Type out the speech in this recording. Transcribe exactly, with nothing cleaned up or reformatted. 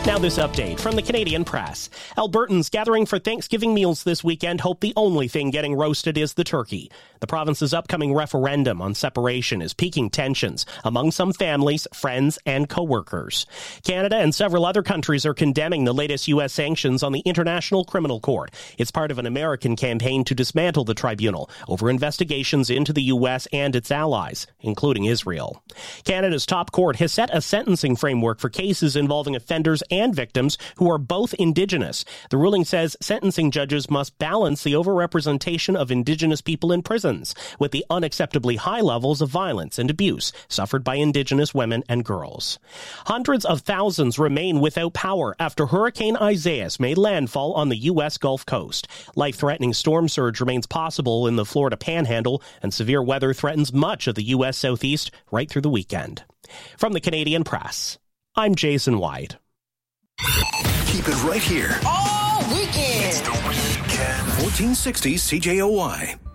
Now this update from the Canadian Press. Albertans gathering for Thanksgiving meals this weekend hope the only thing getting roasted is the turkey. The province's upcoming referendum on separation is piquing tensions among some families, friends, and co-workers. Canada and several other countries are condemning the latest U S sanctions on the International Criminal Court. It's part of an American campaign to dismantle the tribunal over investigations into the U S and its allies, including Israel. Canada's top court has set a sentencing framework for cases involving offenders and victims who are both Indigenous. The ruling says sentencing judges must balance the overrepresentation of Indigenous people in prisons with the unacceptably high levels of violence and abuse suffered by Indigenous women and girls. Hundreds of thousands remain without power after Hurricane Isaias made landfall on the U S Gulf Coast. Life-threatening storm surge remains possible in the Florida Panhandle, and severe weather threatens much of the U S Southeast right through the weekend. From the Canadian Press, I'm Jason White. Keep it right here. All weekend. It's the weekend. fourteen sixty C J O Y.